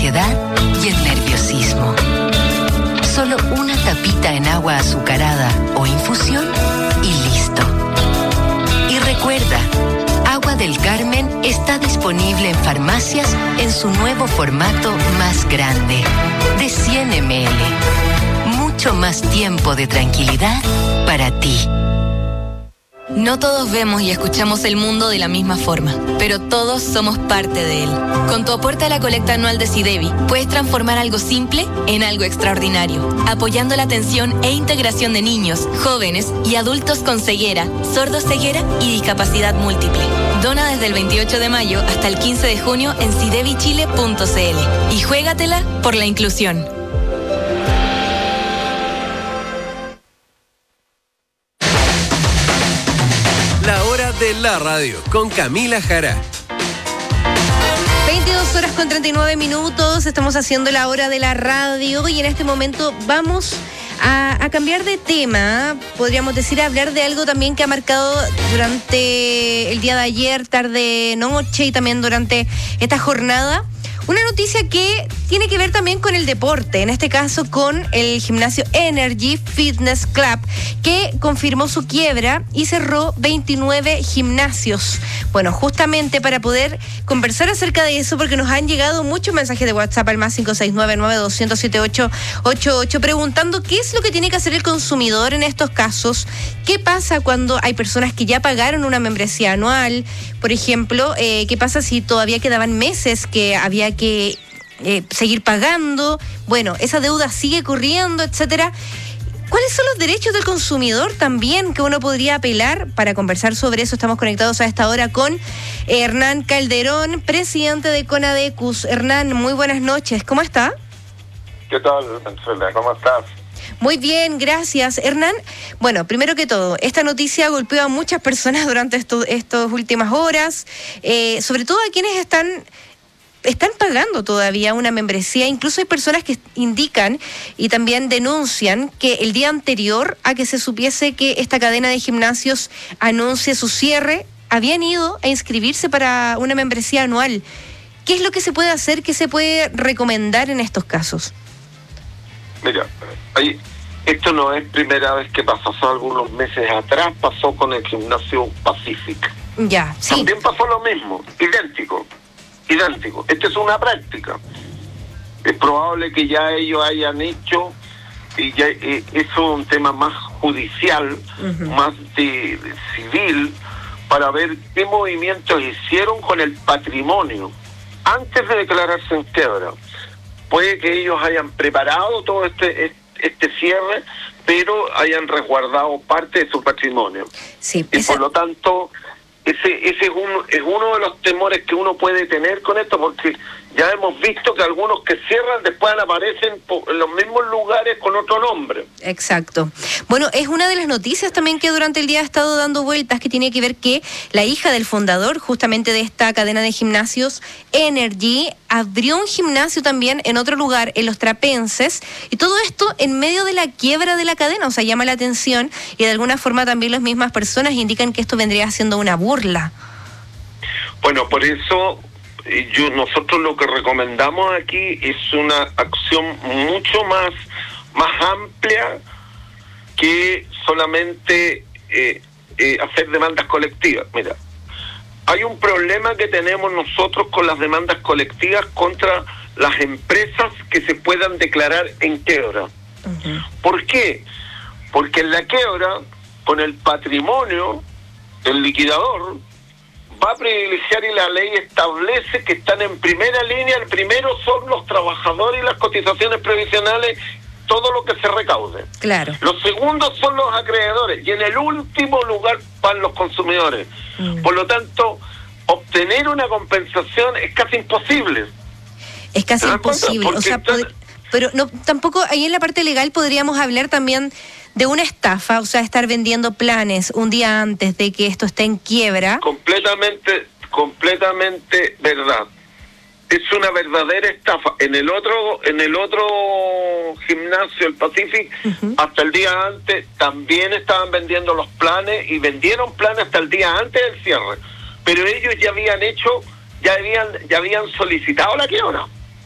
ansiedad y el nerviosismo. Solo una tapita en agua azucarada o infusión y listo. Y recuerda, Agua del Carmen está disponible en farmacias en su nuevo formato más grande, de 100 ml. Mucho más tiempo de tranquilidad para ti. No todos vemos y escuchamos el mundo de la misma forma, pero todos somos parte de él. Con tu aporte a la colecta anual de SIDEBI, puedes transformar algo simple en algo extraordinario, apoyando la atención e integración de niños, jóvenes y adultos con ceguera, sordoceguera y discapacidad múltiple. Dona desde el 28 de mayo hasta el 15 de junio en sidebichile.cl y juégatela por la inclusión. La hora de la radio con Camila Jara. 22:39, estamos haciendo la hora de la radio y en este momento vamos a cambiar de tema, podríamos decir, a hablar de algo también que ha marcado durante el día de ayer, tarde, noche y también durante esta jornada. Una noticia que tiene que ver también con el deporte, en este caso con el gimnasio Energy Fitness Club, que confirmó su quiebra y cerró 29 gimnasios. Bueno, justamente para poder conversar acerca de eso, porque nos han llegado muchos mensajes de WhatsApp al más 569-9200-7888 preguntando qué es lo que tiene que hacer el consumidor en estos casos, qué pasa cuando hay personas que ya pagaron una membresía anual, por ejemplo, qué pasa si todavía quedaban meses que había que seguir pagando, bueno, esa deuda sigue corriendo, etcétera. ¿Cuáles son los derechos del consumidor también que uno podría apelar? Para conversar sobre eso estamos conectados a esta hora con Hernán Calderón, presidente de CONADECUS. Hernán, muy buenas noches, ¿cómo está? ¿Qué tal, Venezuela? ¿Cómo estás? Muy bien, gracias. Hernán, bueno, primero que todo, esta noticia golpeó a muchas personas durante estas últimas horas, sobre todo a quienes están pagando todavía una membresía. Incluso hay personas que indican y también denuncian que el día anterior a que se supiese que esta cadena de gimnasios anuncie su cierre, habían ido a inscribirse para una membresía anual. ¿Qué es lo que se puede hacer? ¿Qué se puede recomendar en estos casos? Mira, esto no es primera vez que pasó algunos meses atrás, pasó con el gimnasio Pacific. Ya, sí. También pasó lo mismo, idéntico. Esta es una práctica. Es probable que ya ellos hayan hecho, y ya eso es un tema más judicial, más de civil, para ver qué movimientos hicieron con el patrimonio antes de declararse en quiebra. Puede que ellos hayan preparado todo este cierre, pero hayan resguardado parte de su patrimonio. Sí, y por lo tanto, ese es uno de los temores que uno puede tener con esto, porque ya hemos visto que algunos que cierran después aparecen en los mismos lugares con otro nombre. Exacto. Bueno, es una de las noticias también que durante el día ha estado dando vueltas, que tiene que ver que la hija del fundador justamente de esta cadena de gimnasios, Energy, abrió un gimnasio también en otro lugar, en Los Trapenses, y todo esto en medio de la quiebra de la cadena. O sea, llama la atención y de alguna forma también las mismas personas indican que esto vendría siendo una burla. Bueno, por eso nosotros lo que recomendamos aquí es una acción mucho más amplia que solamente hacer demandas colectivas. Mira, hay un problema que tenemos nosotros con las demandas colectivas contra las empresas que se puedan declarar en quiebra. Uh-huh. ¿Por qué? Porque en la quiebra, con el patrimonio, el liquidador va a privilegiar, y la ley establece que están en primera línea. El primero son los trabajadores y las cotizaciones previsionales, todo lo que se recaude. Claro. Los segundos son los acreedores y en el último lugar van los consumidores. Por lo tanto, obtener una compensación es casi imposible. Es casi imposible. O sea, pero no, tampoco ahí en la parte legal podríamos hablar también de una estafa, o sea, estar vendiendo planes un día antes de que esto esté en quiebra. Completamente verdad. Es una verdadera estafa. En el otro gimnasio, el Pacific, uh-huh, hasta el día antes también estaban vendiendo los planes, y vendieron planes hasta el día antes del cierre. Pero ellos ya habían solicitado la quiebra.